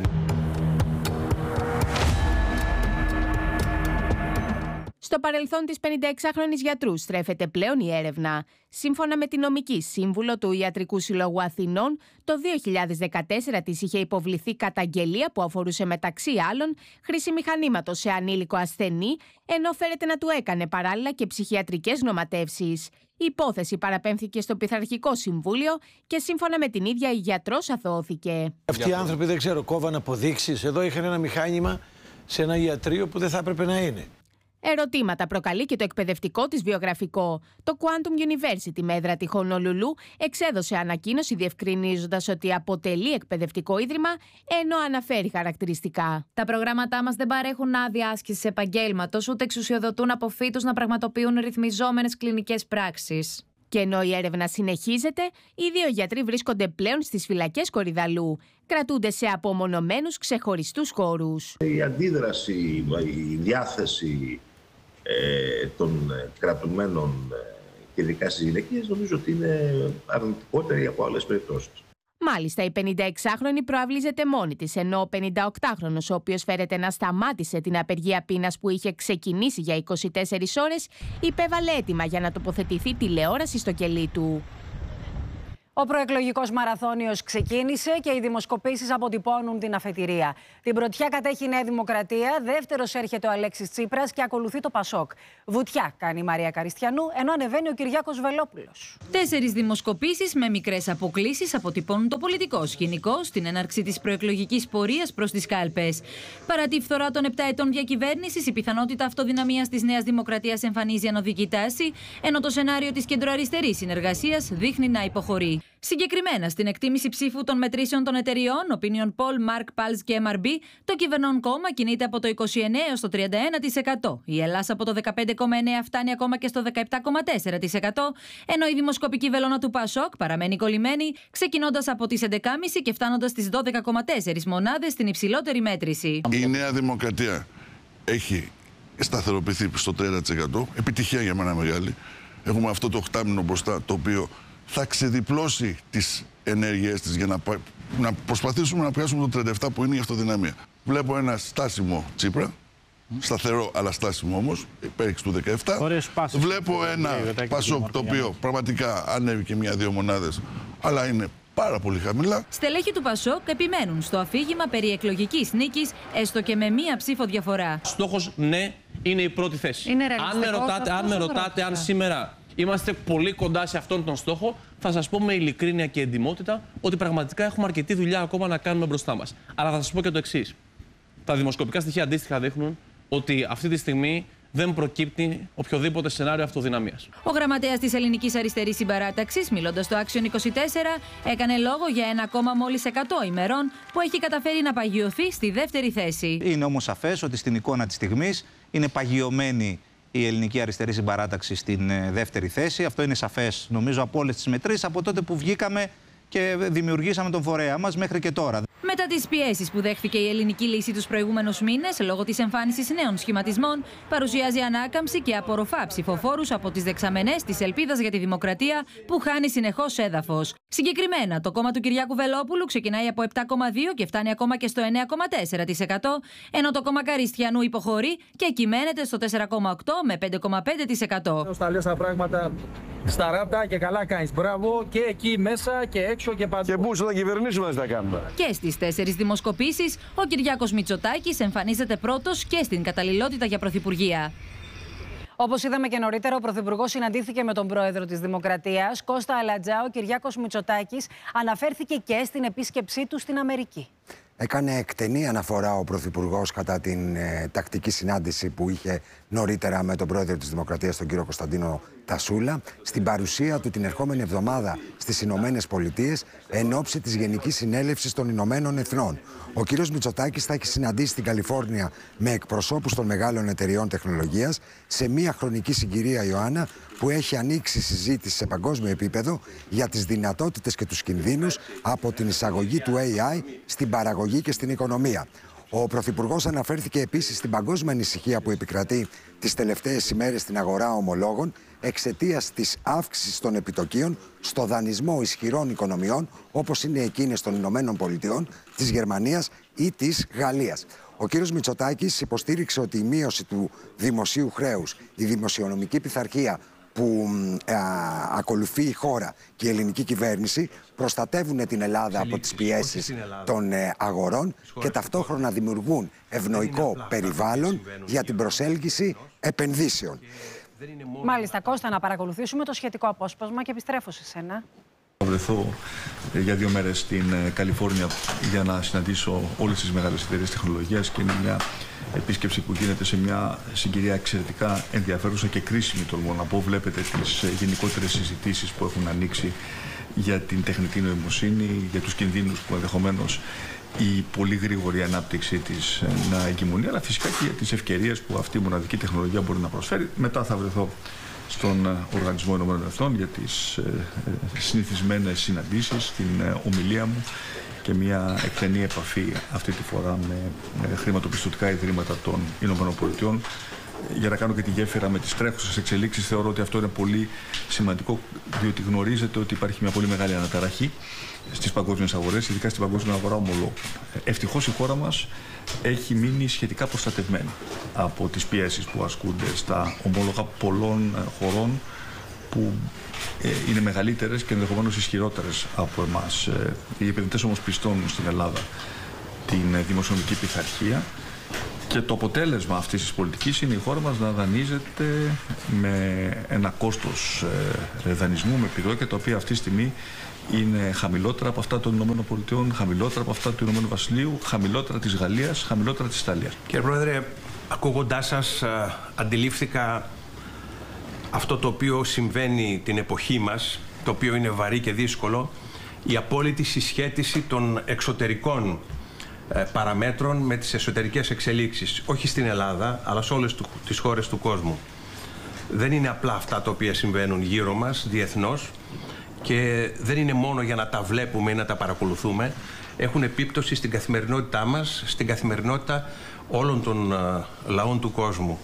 Στο παρελθόν της πενηνταεξάχρονης γιατρού στρέφεται πλέον η έρευνα. Σύμφωνα με την νομική σύμβουλο του Ιατρικού Συλλόγου Αθηνών, το δύο χιλιάδες δεκατέσσερα της είχε υποβληθεί καταγγελία που αφορούσε μεταξύ άλλων χρήση μηχανήματος σε ανήλικο ασθενή, ενώ φέρεται να του έκανε παράλληλα και ψυχιατρικές γνωματεύσεις. Η υπόθεση παραπέμφθηκε στο Πειθαρχικό Συμβούλιο και σύμφωνα με την ίδια η γιατρός αθωώθηκε. Αυτοί οι άνθρωποι, δεν ξέρω, κόβαν αποδείξεις. Εδώ είχαν ένα μηχάνημα σε ένα ιατρείο που δεν θα έπρεπε να είναι. Ερωτήματα προκαλεί και το εκπαιδευτικό της βιογραφικό. Το Quantum University με έδρα τη Χονολουλού εξέδωσε ανακοίνωση διευκρινίζοντας ότι αποτελεί εκπαιδευτικό ίδρυμα, ενώ αναφέρει χαρακτηριστικά. Τα προγράμματά μας δεν παρέχουν άδεια άσκησης επαγγέλματος, ούτε εξουσιοδοτούν αποφύτους να πραγματοποιούν ρυθμιζόμενες κλινικές πράξεις. Και ενώ η έρευνα συνεχίζεται, οι δύο γιατροί βρίσκονται πλέον στις φυλακές Κορυδαλλού. Κρατούνται σε απομονωμένους ξεχωριστούς χώρους. Η αντίδραση, η διάθεση ε, των κρατουμένων και ειδικά στις γυναίκες νομίζω ότι είναι αρνητικότερη από άλλες περιπτώσεις. Μάλιστα, η πενηνταεξάχρονη προαυλίζεται μόνη της, ενώ ο πενηνταοκτάχρονος, ο οποίος φέρεται να σταμάτησε την απεργία πείνας που είχε ξεκινήσει για είκοσι τέσσερις ώρες, υπέβαλε αίτημα για να τοποθετηθεί τηλεόραση στο κελί του. Ο προεκλογικός μαραθώνιος ξεκίνησε και οι δημοσκοπήσεις αποτυπώνουν την αφετηρία. Την πρωτιά κατέχει η Νέα Δημοκρατία, δεύτερος έρχεται ο Αλέξης Τσίπρας και ακολουθεί το Πασόκ. Βουτιά κάνει η Μαρία Καριστιανού, ενώ ανεβαίνει ο Κυριάκος Βελόπουλος. Τέσσερις δημοσκοπήσεις με μικρές αποκλίσεις αποτυπώνουν το πολιτικό σκηνικό στην έναρξη της προεκλογικής πορείας προς τις κάλπες. Παρά τη φθορά των επτά ετών διακυβέρνησης, η πιθανότητα αυτοδυναμίας της Νέας Δημοκρατίας εμφανίζει ανωδική τάση, ενώ το σενάριο της κεντροαριστερής συνεργασίας δείχνει να υποχωρεί. Συγκεκριμένα, στην εκτίμηση ψήφου των μετρήσεων των εταιριών, Opinion Poll, Mark Pulse και εμ αρ μπι, το κυβερνών κόμμα κινείται από το είκοσι εννέα έως το τριάντα ένα τοις εκατό. Η Ελλάδα από το δεκαπέντε κόμμα εννέα τοις εκατό φτάνει ακόμα και στο δεκαεπτά κόμμα τέσσερα τοις εκατό, ενώ η δημοσκοπική βελόνα του Πασόκ παραμένει κολλημένη, ξεκινώντας από τις έντεκα κόμμα πέντε και φτάνοντας στις δώδεκα κόμμα τέσσερα μονάδες στην υψηλότερη μέτρηση. Η Νέα Δημοκρατία έχει σταθεροποιηθεί στο τριάντα τοις εκατό, επιτυχία για μένα μεγάλη. Έχουμε αυτό το οχτάμινο μπροστά, το οποίο θα ξεδιπλώσει τις ενέργειές της για να, να προσπαθήσουμε να πιάσουμε το τριάντα επτά που είναι η αυτοδυναμία. Βλέπω ένα στάσιμο Τσίπρα, σταθερό αλλά στάσιμο όμως, πέριξ του δεκαεπτά. Βλέπω ένα Πασόκ το οποίο πραγματικά ανέβηκε μία-δύο μονάδες, αλλά είναι πάρα πολύ χαμηλά. Στελέχοι του Πασόκ επιμένουν στο αφήγημα περί εκλογικής νίκης, έστω και με μία ψήφο διαφορά. Στόχος, ναι, είναι η πρώτη θέση. Είναι αν με ρωτάτε, αν, με ρωτάτε αν σήμερα είμαστε πολύ κοντά σε αυτόν τον στόχο, θα σας πω με ειλικρίνεια και εντιμότητα ότι πραγματικά έχουμε αρκετή δουλειά ακόμα να κάνουμε μπροστά μας. Αλλά θα σας πω και το εξής. Τα δημοσκοπικά στοιχεία αντίστοιχα δείχνουν ότι αυτή τη στιγμή δεν προκύπτει οποιοδήποτε σενάριο αυτοδυναμίας. Ο γραμματέας της Ελληνικής Αριστερής Συμπαράταξης, μιλώντας στο Action είκοσι τέσσερα, έκανε λόγο για ένα κόμμα μόλις εκατό ημερών που έχει καταφέρει να παγιωθεί στη δεύτερη θέση. Είναι όμως σαφές ότι στην εικόνα της στιγμής είναι παγιωμένη η Ελληνική Αριστερή Συμπαράταξη στην δεύτερη θέση. Αυτό είναι σαφές, νομίζω, από όλες τις μετρήσεις, από τότε που βγήκαμε και δημιουργήσαμε τον φορέα μας μέχρι και τώρα. Μετά τις πιέσεις που δέχθηκε η ελληνική λύση τους προηγούμενους μήνες λόγω της εμφάνισης νέων σχηματισμών, παρουσιάζει ανάκαμψη και απορροφά ψηφοφόρους από τις δεξαμενές της Ελπίδας για τη Δημοκρατία που χάνει συνεχώς έδαφος. Συγκεκριμένα, το κόμμα του Κυριάκου Βελόπουλου ξεκινάει από επτά κόμμα δύο και φτάνει ακόμα και στο εννέα κόμμα τέσσερα τοις εκατό, ενώ το κόμμα Καριστιανού υποχωρεί και κυμαίνεται στο τέσσερα κόμμα οκτώ με πέντε κόμμα πέντε τοις εκατό. Στα λες τα πράγματα στα ράπτα και καλά κάνεις. Μπράβο, και εκεί μέσα και έξω και παντού. Και πού θα κυβερνήσουμε να τα κάνουμε. Και στις τέσσερις δημοσκοπήσεις, ο Κυριάκος Μητσοτάκης εμφανίζεται πρώτος και στην καταλληλότητα για πρωθυπουργία. Όπως είδαμε και νωρίτερα, ο Πρωθυπουργός συναντήθηκε με τον Πρόεδρο της Δημοκρατίας, Κώστα Αλατζά. Ο Κυριάκος Μητσοτάκης αναφέρθηκε και στην επίσκεψή του στην Αμερική. Έκανε εκτενή αναφορά ο Πρωθυπουργός κατά την ε, τακτική συνάντηση που είχε νωρίτερα με τον Πρόεδρο της Δημοκρατίας, τον κύριο Κωνσταντίνο Τασούλα, στην παρουσία του την ερχόμενη εβδομάδα στις Ηνωμένες Πολιτείες εν ώψη της Γενικής Συνέλευσης των Ηνωμένων Εθνών. Ο κύριος Μητσοτάκης θα έχει συναντήσει στην Καλιφόρνια με εκπροσώπους των μεγάλων εταιριών τεχνολογίας σε μια χρονική συγκυρία, Ιωάννα, που έχει ανοίξει συζήτηση σε παγκόσμιο επίπεδο για τις δυνατότητες και τους κινδύνους από την εισαγωγή του έι άι στην παραγωγή και στην οικονομία. Ο Πρωθυπουργός αναφέρθηκε επίσης στην παγκόσμια ανησυχία που επικρατεί τις τελευταίες ημέρες στην αγορά ομολόγων εξαιτίας της αύξησης των επιτοκίων στο δανεισμό ισχυρών οικονομιών όπως είναι εκείνες των Ηνωμένων Πολιτειών, της Γερμανίας ή της Γαλλίας. Ο κύριος Μητσοτάκης υποστήριξε ότι η μείωση του δημοσίου χρέους, η δημοσιονομική πειθαρχία που α, ακολουθεί η χώρα και η ελληνική κυβέρνηση προστατεύουν την Ελλάδα από τις πιέσεις των ε, αγορών και ταυτόχρονα δημιουργούν ευνοϊκό περιβάλλον για την προσέλκυση επενδύσεων. Μάλιστα, Κώστα, να παρακολουθήσουμε το σχετικό απόσπασμα και επιστρέφω σε σένα. Θα βρεθώ για δύο μέρες στην Καλιφόρνια για να συναντήσω όλες τις μεγάλες εταιρείες τεχνολογίας και είναι μια επίσκεψη που γίνεται σε μια συγκυρία εξαιρετικά ενδιαφέρουσα και κρίσιμη, τολμώ να πω. Βλέπετε τις γενικότερες συζητήσεις που έχουν ανοίξει για την τεχνητή νοημοσύνη, για τους κινδύνους που ενδεχομένως η πολύ γρήγορη ανάπτυξή της να εγκυμονεί, αλλά φυσικά και για τις ευκαιρίες που αυτή η μοναδική τεχνολογία μπορεί να προσφέρει. Μετά θα βρεθώ στον Οργανισμό Ηνωμένων Εθνών για τις ε, ε, συνηθισμένες συναντήσεις, την ε, ομιλία μου και μια εκτενή επαφή αυτή τη φορά με ε, χρηματοπιστωτικά ιδρύματα των Ηνωμένων Πολιτειών για να κάνω και τη γέφυρα με τις τρέχουσες εξελίξεις. Θεωρώ ότι αυτό είναι πολύ σημαντικό, διότι γνωρίζετε ότι υπάρχει μια πολύ μεγάλη αναταραχή στις παγκόσμιες αγορές, ειδικά στην παγκόσμια αγορά ομολόγων. Ευτυχώς η χώρα μας έχει μείνει σχετικά προστατευμένη από τις πιέσεις που ασκούνται στα ομόλογα πολλών χωρών που ε, είναι μεγαλύτερες και ενδεχομένως ισχυρότερες από εμάς. Ε, οι επενδυτές όμως πιστώνουν στην Ελλάδα την δημοσιονομική πειθαρχία και το αποτέλεσμα αυτής της πολιτικής είναι η χώρα μας να δανείζεται με ένα κόστος ε, δανεισμού, με επιδόκια τα οποία αυτή τη στιγμή είναι χαμηλότερα από αυτά των Ηνωμένων Πολιτειών, χαμηλότερα από αυτά του Ηνωμένου Βασιλείου, χαμηλότερα της Γαλλίας, χαμηλότερα της Ιταλίας. Κύριε Πρόεδρε, ακούγοντάς σας, αντιλήφθηκα αυτό το οποίο συμβαίνει την εποχή μας, το οποίο είναι βαρύ και δύσκολο, η απόλυτη συσχέτιση των εξωτερικών παραμέτρων με τις εσωτερικές εξελίξεις, όχι στην Ελλάδα, αλλά σε όλες τις χώρες του κόσμου. Δεν είναι απλά αυτά τα οποία συμβαίνουν γύρω μας, διεθνώς, και δεν είναι μόνο για να τα βλέπουμε ή να τα παρακολουθούμε. Έχουν επίπτωση στην καθημερινότητά μας, στην καθημερινότητα όλων των λαών του κόσμου.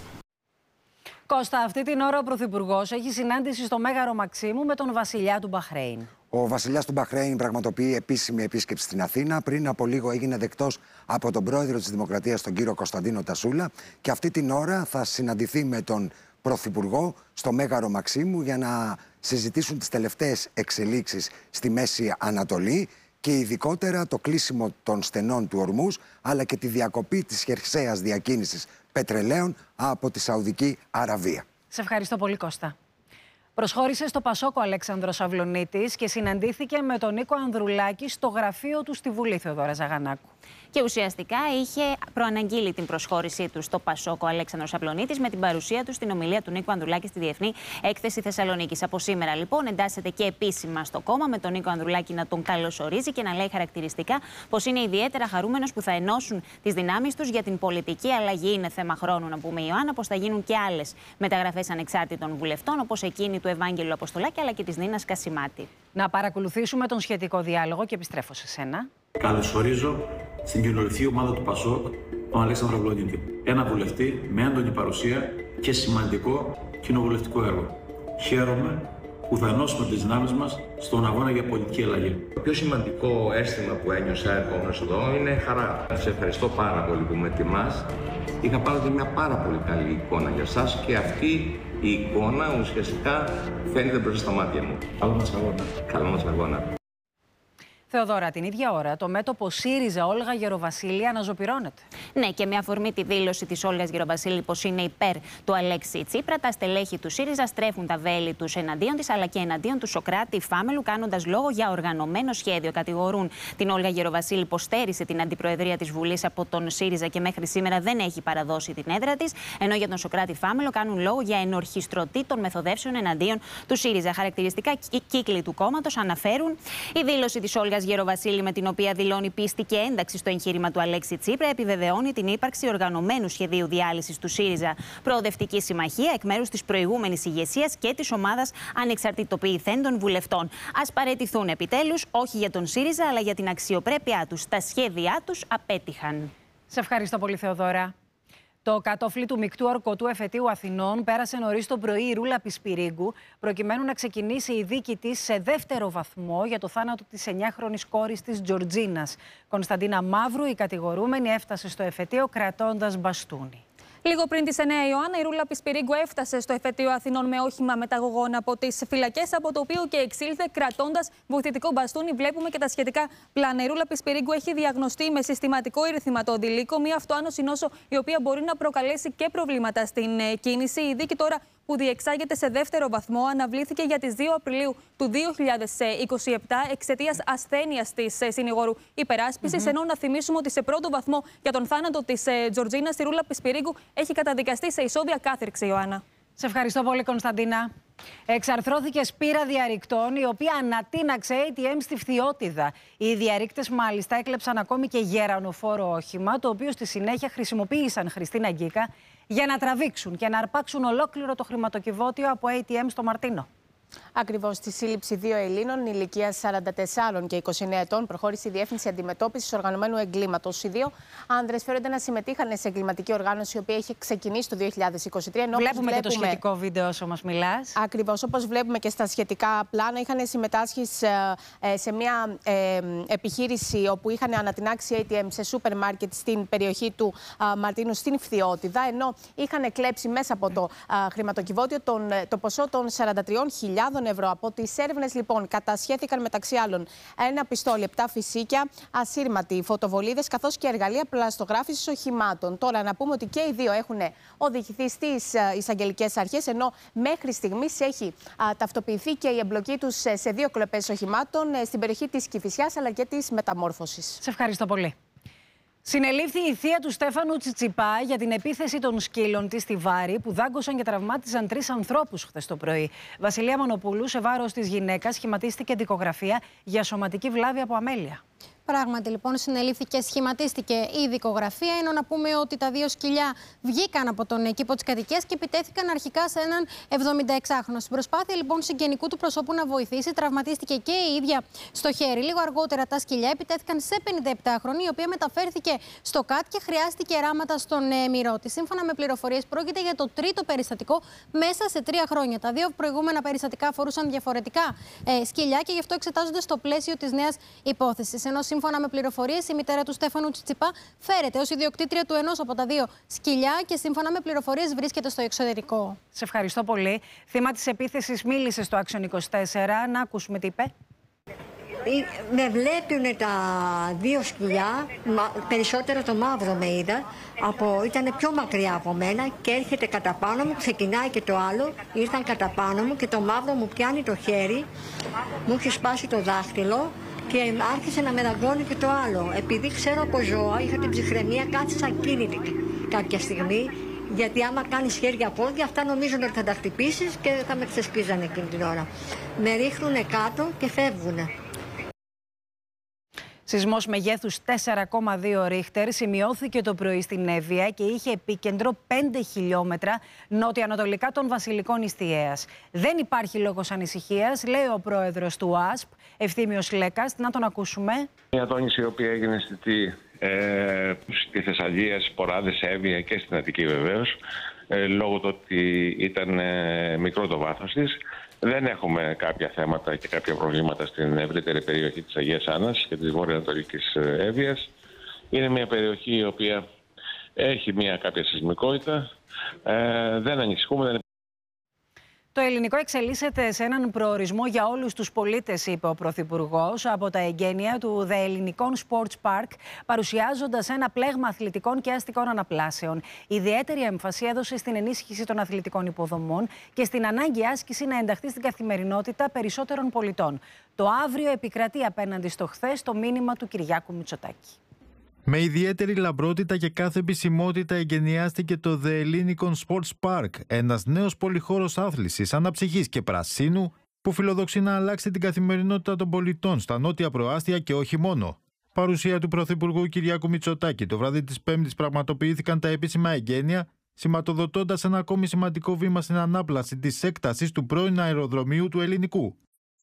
Κώστα, αυτή την ώρα ο Πρωθυπουργός έχει συνάντηση στο Μέγαρο Μαξίμου με τον βασιλιά του Μπαχρέιν. Ο βασιλιάς του Μπαχρέιν πραγματοποιεί επίσημη επίσκεψη στην Αθήνα. Πριν από λίγο έγινε δεκτός από τον πρόεδρο της Δημοκρατίας, τον κύριο Κωνσταντίνο Τασούλα, και αυτή την ώρα θα συναντηθεί με τον Πρωθυπουργό στο Μέγαρο Μαξίμου για να συζητήσουν τις τελευταίες εξελίξεις στη Μέση Ανατολή και ειδικότερα το κλείσιμο των στενών του Ορμούς, αλλά και τη διακοπή της χερσαίας διακίνησης πετρελαίων από τη Σαουδική Αραβία. Σε ευχαριστώ πολύ, Κώστα. Προσχώρησε στο Πασόκ ο Αλέξανδρος Αυλωνίτης και συναντήθηκε με τον Νίκο Ανδρουλάκη στο γραφείο του στη Βουλή, Θεοδόρα Ζαγανάκου. Και ουσιαστικά είχε προαναγγείλει την προσχώρησή του στο Πασόκ ο Αλέξανδρος Απλονίτης με την παρουσία του στην ομιλία του Νίκου Ανδρουλάκη στη Διεθνή Έκθεση Θεσσαλονίκης. Από σήμερα λοιπόν εντάσσεται και επίσημα στο κόμμα, με τον Νίκο Ανδρουλάκη να τον καλωσορίζει και να λέει χαρακτηριστικά πως είναι ιδιαίτερα χαρούμενος που θα ενώσουν τις δυνάμεις τους για την πολιτική αλλαγή. Είναι θέμα χρόνου, να πούμε, Ιωάννα, πως θα γίνουν και άλλες μεταγραφές ανεξάρτητων βουλευτών, όπως εκείνη του Ευάγγελου Αποστολάκη αλλά και της Νίνας Κασιμάτη. Να παρακολουθήσουμε τον σχετικό διάλογο και επιστρέφω σε σένα. Καλωσορίζω στην κοινοβουλευτική ομάδα του Πασόκ τον Αλέξανδρο Απλονίτη. Ένα βουλευτή με έντονη παρουσία και σημαντικό κοινοβουλευτικό έργο. Χαίρομαι που θα ενώσουμε τις δυνάμεις μας στον αγώνα για πολιτική αλλαγή. Το πιο σημαντικό αίσθημα που ένιωσα ερχόμενος εδώ είναι χαρά. Σας ευχαριστώ πάρα πολύ που με τιμάς. Είχα πάντοτε μια πάρα πολύ καλή εικόνα για σας και αυτή η εικόνα ουσιαστικά φαίνεται μπροστά στα μάτια μου. Καλό μας αγώνα. Καλό μας αγώνα. Θεοδώρα, την ίδια ώρα το μέτωπο ΣΥΡΙΖΑ Όλγα Γεροβασίλη αναζωπυρώνεται. Ναι, και με αφορμή τη δήλωση της Όλγας Γεροβασίλη πως είναι υπέρ του Αλέξη Τσίπρα, τα στελέχη του ΣΥΡΙΖΑ στρέφουν τα βέλη τους εναντίον της, αλλά και εναντίον του Σωκράτη Φάμελου, κάνοντας λόγο για οργανωμένο σχέδιο. Κατηγορούν την Όλγα Γεροβασίλη πως στέρισε την αντιπροεδρία της Βουλής από τον ΣΥΡΙΖΑ και μέχρι σήμερα δεν έχει παραδώσει την έδρα της, ενώ για τον Σωκράτη Φάμελο κάνουν λόγο για ενορχιστρωτή των μεθοδεύσεων εναντίον του ΣΥΡΙΖΑ. Χαρακτηριστικά κύκλοι του κόμματος αναφέρουν η δήλωση της Όλγας Γεροβασίλη, με την οποία δηλώνει πίστη και ένταξη στο εγχείρημα του Αλέξη Τσίπρα, επιβεβαιώνει την ύπαρξη οργανωμένου σχεδίου διάλυσης του ΣΥΡΙΖΑ. Προοδευτική συμμαχία εκ μέρους της προηγούμενης ηγεσίας και της ομάδας ανεξαρτητοποιηθέντων βουλευτών. Ας παραιτηθούν επιτέλους, όχι για τον ΣΥΡΙΖΑ, αλλά για την αξιοπρέπειά τους. Τα σχέδιά τους απέτυχαν. Σε ευχαριστώ πολύ, Θεοδώρα. Το κατόφλι του μεικτού ορκωτού εφετείου Αθηνών πέρασε νωρίς το πρωί η Ρούλα Πισπυρίγκου, προκειμένου να ξεκινήσει η δίκη της σε δεύτερο βαθμό για το θάνατο της εννιάχρονης κόρης της Τζορτζίνας. Κωνσταντίνα Μαύρου, η κατηγορούμενη, έφτασε στο εφετείο κρατώντας μπαστούνι. Λίγο πριν τις εννιά Ιωάννα, η Ρούλα Πισπυρίγκου έφτασε στο εφετείο Αθηνών με όχημα μεταγωγών από τις φυλακές, από το οποίο και εξήλθε κρατώντας βοηθητικό μπαστούνι. Βλέπουμε και τα σχετικά πλάνα. Η Ρούλα Πισπυρίγκου έχει διαγνωστεί με συστηματικό ερυθυματοαντιλίκο, μια αυτοάνωση νόσο η οποία μπορεί να προκαλέσει και προβλήματα στην κίνηση. Η δίκη τώρα, που διεξάγεται σε δεύτερο βαθμό, αναβλήθηκε για τις δύο Απριλίου του δύο χιλιάδες είκοσι επτά εξαιτίας ασθένειας της συνηγόρου υπεράσπισης. Mm-hmm. Ενώ να θυμίσουμε ότι σε πρώτο βαθμό για τον θάνατο της Τζορτζίνας, η Ρούλα Πισπυρίγκου έχει καταδικαστεί σε ισόβια κάθυρξη, Ιωάννα. Σε ευχαριστώ πολύ, Κωνσταντίνα. Εξαρθρώθηκε σπήρα διαρρηκτών, η οποία ανατείναξε έι τι εμ στη Φθιώτιδα. Οι διαρρήκτες μάλιστα έκλεψαν ακόμη και γερανοφόρο όχημα, το οποίο στη συνέχεια χρησιμοποίησαν, Χριστίνα Γκίκα, για να τραβήξουν και να αρπάξουν ολόκληρο το χρηματοκιβώτιο από έι τι εμ στο Μαρτίνο. Ακριβώς, στη σύλληψη δύο Ελλήνων ηλικίας σαράντα τεσσάρων και είκοσι εννέα ετών προχώρησε η Διεύθυνση Αντιμετώπισης Οργανωμένου Εγκλήματος. Οι δύο άνδρες φέρονται να συμμετείχαν σε εγκληματική οργάνωση, η οποία είχε ξεκινήσει το δύο χιλιάδες είκοσι τρία. Βλέπουμε, βλέπουμε και το σχετικό βίντεο όσο μας μιλάς. Ακριβώς, όπως βλέπουμε και στα σχετικά πλάνα, είχαν συμμετάσχει σε μια ε, επιχείρηση όπου είχαν ανατινάξει έι τι εμ σε σούπερ μάρκετ στην περιοχή του α, Μαρτίνου, στην Φθιώτιδα, ενώ είχαν κλέψει μέσα από το α, χρηματοκιβώτιο τον, το ποσό των σαράντα τριών χιλιάδων ευρώ. Από τις έρευνες, λοιπόν, κατασχέθηκαν μεταξύ άλλων ένα πιστόλι, επτά φυσίκια, ασύρματοι, φωτοβολίδες, καθώς και εργαλεία πλαστογράφησης οχημάτων. Τώρα, να πούμε ότι και οι δύο έχουν οδηγηθεί στις εισαγγελικές αρχές, ενώ μέχρι στιγμής έχει α, ταυτοποιηθεί και η εμπλοκή τους σε, σε δύο κλοπές οχημάτων στην περιοχή της Κηφισιάς αλλά και της Μεταμόρφωσης. Σε ευχαριστώ πολύ. Συνελήφθη η θεία του Στέφανου Τσιτσιπά για την επίθεση των σκύλων της στη Βάρη, που δάγκωσαν και τραυμάτιζαν τρεις ανθρώπους χθες το πρωί. Βασιλεία Μονοπούλου, σε βάρος της γυναίκας, σχηματίστηκε δικογραφία για σωματική βλάβη από αμέλεια. Πράγματι, λοιπόν, συνελήφθηκε, σχηματίστηκε η δικογραφία. Ενώ να πούμε ότι τα δύο σκυλιά βγήκαν από τον κήπο της κατοικίας και επιτέθηκαν αρχικά σε έναν εβδομηνταεξάχρονο. Στην προσπάθεια, λοιπόν, συγγενικού του προσώπου να βοηθήσει, τραυματίστηκε και η ίδια στο χέρι. Λίγο αργότερα, τα σκυλιά επιτέθηκαν σε πενηνταεπτάχρονη, η οποία μεταφέρθηκε στο ΚΑΤ και χρειάστηκε ράματα στον ε, μυρό της. Σύμφωνα με πληροφορίες, πρόκειται για το τρίτο περιστατικό μέσα σε τρία χρόνια. Τα δύο προηγούμενα περιστατικά αφορούσαν διαφορετικά ε, σκυλιά και γι' αυτό εξετάζονται στο πλαίσιο της νέας υπόθεσης. Ενώ σύμφωνα με πληροφορίες, η μητέρα του Στέφανου Τσιτσιπά φέρεται ως ιδιοκτήτρια του ενός από τα δύο σκυλιά και σύμφωνα με πληροφορίες βρίσκεται στο εξωτερικό. Σε ευχαριστώ πολύ. Θύμα της επίθεσης μίλησε στο Action είκοσι τέσσερα. Να ακούσουμε τι είπε. Με βλέπουν τα δύο σκυλιά, περισσότερο το μαύρο με είδα, από, ήταν πιο μακριά από μένα και έρχεται κατά πάνω μου, ξεκινάει και το άλλο, ήρθαν κατά πάνω μου και το μαύρο μου πιάνει το χέρι, μου έχει σπάσει το δάχτυλο και άρχισε να με δαγκώνει και το άλλο. Επειδή ξέρω από ζώα, είχα την ψυχραιμία, κάθισα ακίνητη κάποια στιγμή. Γιατί άμα κάνεις χέρια πόδια, αυτά νομίζουν ότι θα τα χτυπήσεις και θα με ξεσκίζανε εκείνη την ώρα. Με ρίχνουνε κάτω και φεύγουνε. Σεισμός μεγέθους τέσσερα κόμμα δύο ρίχτερ σημειώθηκε το πρωί στην Εύβοια και είχε επίκεντρο πέντε χιλιόμετρα νότια-ανατολικά των Βασιλικών Ιστιαίας. Δεν υπάρχει λόγος ανησυχίας, λέει ο πρόεδρος του ΟΑΣΠ, Ευθύμιος Λέκας. Να τον ακούσουμε. Μια τόνιση η οποία έγινε στη, ε, στη Θεσσαλία, στις Ποράδες, σε Εύβοια και στην Αττική βεβαίως, ε, λόγω του ότι ήταν ε, μικρό το βάθος της. Δεν έχουμε κάποια θέματα και κάποια προβλήματα στην ευρύτερη περιοχή της Αγίας Άννας και της βορειοανατολικής Εύβοιας. Είναι μια περιοχή η οποία έχει μια κάποια σεισμικότητα. Ε, δεν ανησυχούμε. Δεν... Το ελληνικό εξελίσσεται σε έναν προορισμό για όλους τους πολίτες, είπε ο Πρωθυπουργός από τα εγγένεια του The Ελληνικών Sports Park, παρουσιάζοντας ένα πλέγμα αθλητικών και αστικών αναπλάσεων. Ιδιαίτερη έμφαση έδωσε στην ενίσχυση των αθλητικών υποδομών και στην ανάγκη άσκηση να ενταχθεί στην καθημερινότητα περισσότερων πολιτών. Το αύριο επικρατεί απέναντι στο χθες το μήνυμα του Κυριάκου Μητσοτάκη. Με ιδιαίτερη λαμπρότητα και κάθε επισημότητα εγκαινιάστηκε το The Ελληνικών Sports Park, ένας νέος πολυχώρος άθλησης, αναψυχής και πρασίνου που φιλοδοξεί να αλλάξει την καθημερινότητα των πολιτών στα νότια προάστια και όχι μόνο. Παρουσία του Πρωθυπουργού Κυριάκου Μητσοτάκη. Το βράδυ της Πέμπτης πραγματοποιήθηκαν τα επίσημα εγγένεια, σηματοδοτώντας ένα ακόμη σημαντικό βήμα στην ανάπλαση της έκτασης του πρώην αεροδρομίου του Ελληνικού.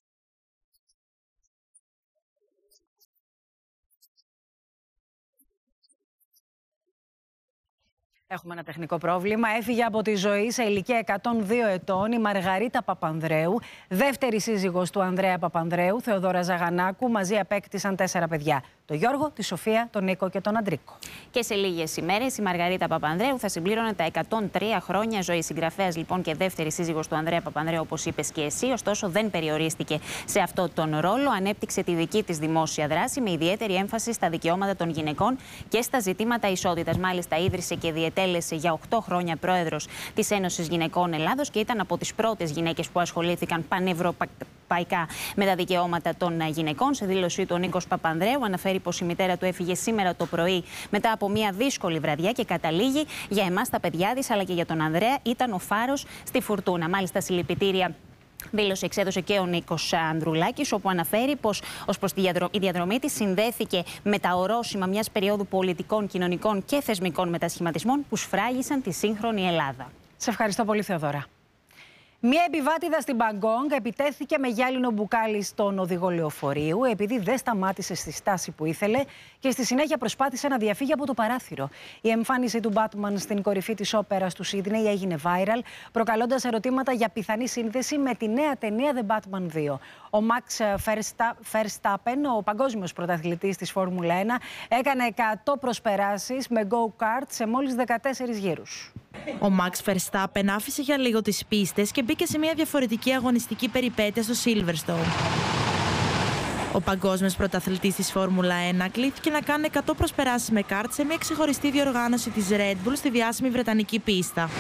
Έχουμε ένα τεχνικό πρόβλημα. Έφυγε από τη ζωή σε ηλικία εκατόν δύο ετών η Μαργαρίτα Παπανδρέου, δεύτερη σύζυγος του Ανδρέα Παπανδρέου, Θεοδώρα Ζαγανάκου. Μαζί απέκτησαν τέσσερα παιδιά. Τον Γιώργο, τη Σοφία, τον Νίκο και τον Αντρίκο. Και σε λίγες ημέρες η Μαργαρίτα Παπανδρέου θα συμπλήρωνε τα εκατόν τρία χρόνια ζωή. Συγγραφέας λοιπόν και δεύτερη σύζυγος του Ανδρέα Παπανδρέου, όπως είπες και εσύ. Ωστόσο, δεν περιορίστηκε σε αυτό τον ρόλο. Ανέπτυξε τη δική της δημόσια δράση με ιδιαίτερη έμφαση στα δικαιώματα των γυναικών και στα ζητήματα ισότητας. Μάλιστα, ίδρυσε και διετέλεσε για οκτώ χρόνια πρόεδρος της Ένωσης Γυναικών Ελλάδος και ήταν από τις πρώτες γυναίκες που ασχολήθηκαν πανευρωπαϊκά με τα δικαιώματα των γυναικών. Σε δήλωσή του, ο Νίκος Παπανδρέου αναφέρει πως η μητέρα του έφυγε σήμερα το πρωί μετά από μια δύσκολη βραδιά και καταλήγει για εμάς τα παιδιά της αλλά και για τον Ανδρέα ήταν ο φάρος στη φουρτούνα. Μάλιστα, συλληπιτήρια δήλωση εξέδωσε και ο Νίκος Ανδρουλάκης, όπου αναφέρει πως ως προς η διαδρομή της συνδέθηκε με τα ορόσημα μιας περίοδου πολιτικών, κοινωνικών και θεσμικών μετασχηματισμών που σφράγισαν τη σύγχρονη Ελλάδα. Σε ευχαριστώ πολύ, Θεοδώρα. Μία επιβάτηδα στην Μπαγκόγκ επιτέθηκε με γυάλινο μπουκάλι στον οδηγό λεωφορείου επειδή δεν σταμάτησε στη στάση που ήθελε και στη συνέχεια προσπάθησε να διαφύγει από το παράθυρο. Η εμφάνιση του Batman στην κορυφή της όπερας του Σίδνεϊ έγινε viral, προκαλώντας ερωτήματα για πιθανή σύνδεση με τη νέα ταινία The Batman δύο. Ο Max Verstappen, ο παγκόσμιος πρωταθλητής της Φόρμουλα ένα, έκανε εκατό προσπεράσεις με go-kart σε μόλις δεκατέσσερις γύρους. Ο Max Verstappen άφησε για λίγο τις πίστες και μπήκε σε μια διαφορετική αγωνιστική περιπέτεια στο Silverstone. Ο παγκόσμιος πρωταθλητής της Φόρμουλα ένα κλήθηκε να κάνει εκατό προσπεράσεις με κάρτ σε μια ξεχωριστή διοργάνωση της Red Bull στη διάσημη βρετανική πίστα.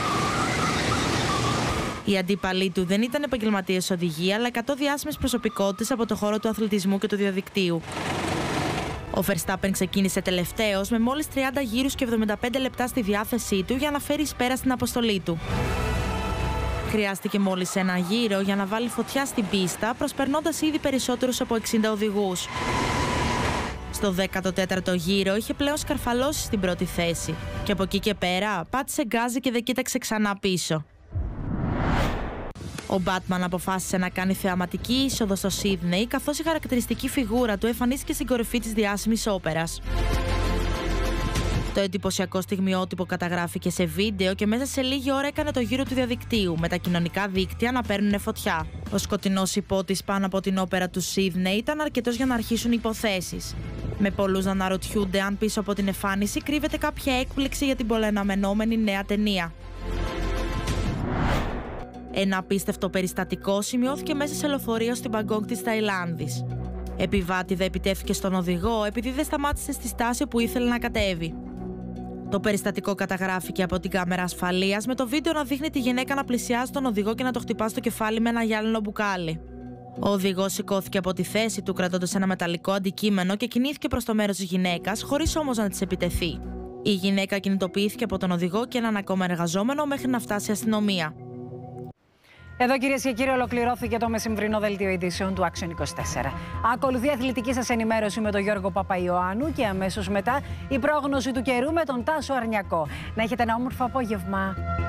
Οι αντίπαλοι του δεν ήταν επαγγελματίες οδηγοί, αλλά εκατό διάσημες προσωπικότητες από το χώρο του αθλητισμού και του διαδικτύου. Ο Verstappen ξεκίνησε τελευταίος με μόλις τριάντα γύρους και εβδομήντα πέντε λεπτά στη διάθεσή του για να φέρει εις πέρα στην αποστολή του. Χρειάστηκε μόλις ένα γύρο για να βάλει φωτιά στην πίστα, προσπερνώντας ήδη περισσότερους από εξήντα οδηγούς. Στο δέκατο τέταρτο γύρο είχε πλέον σκαρφαλώσει στην πρώτη θέση και από εκεί και πέρα πάτησε γκάζι και δεν κοίταξε ξανά πίσω. Ο Batman αποφάσισε να κάνει θεαματική είσοδο στο Σίδνεϊ, καθώς η χαρακτηριστική φιγούρα του εμφανίστηκε στην κορυφή της διάσημης όπερας. Το εντυπωσιακό στιγμιότυπο καταγράφηκε σε βίντεο και μέσα σε λίγη ώρα έκανε το γύρο του διαδικτύου, με τα κοινωνικά δίκτυα να παίρνουν φωτιά. Ο σκοτεινός υπότης πάνω από την όπερα του Σίδνεϊ ήταν αρκετός για να αρχίσουν υποθέσεις. Με πολλούς να αναρωτιούνται αν πίσω από την εμφάνιση κρύβεται κάποια έκπληξη για την πολυαναμενόμενη νέα ταινία. Ένα απίστευτο περιστατικό σημειώθηκε μέσα σε λεωφορείο στην Μπαγκόγκ της Ταϊλάνδης. Επιβάτηδα επιτέθηκε στον οδηγό επειδή δεν σταμάτησε στη στάση που ήθελε να κατέβει. Το περιστατικό καταγράφηκε από την κάμερα ασφαλείας, με το βίντεο να δείχνει τη γυναίκα να πλησιάζει τον οδηγό και να το χτυπά στο κεφάλι με ένα γυάλινο μπουκάλι. Ο οδηγός σηκώθηκε από τη θέση του κρατώντας ένα μεταλλικό αντικείμενο και κινήθηκε προς το μέρος της γυναίκας, χωρίς όμως να της επιτεθεί. Η γυναίκα κινητοποιήθηκε από τον οδηγό και έναν ακόμα εργαζόμενο μέχρι να φτάσει η αστυνομία. Εδώ, κυρίες και κύριοι, ολοκληρώθηκε το μεσημβρινό δελτίο ειδήσεων του Action είκοσι τέσσερα. Ακολουθεί αθλητική σας ενημέρωση με τον Γιώργο Παπαϊωάννου και αμέσως μετά η πρόγνωση του καιρού με τον Τάσο Αρνιακό. Να έχετε ένα όμορφο απόγευμα.